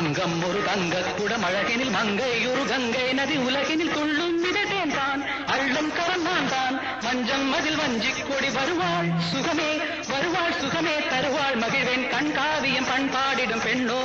அங்கம் ஒரு தங்க குடம் அழகெனில் மங்கை ஒரு கங்கை நதி உலகினில் துள்ளும் மிதட்டேன் தான் அள்ளும் கரம் நான் தான் மஞ்சம் மதில் வஞ்சிக் கொடி வருவாள் சுகமே தருவாள் மகிழ்வேன் கண்காவியம் பண்பாடிடும் பெண்ணோ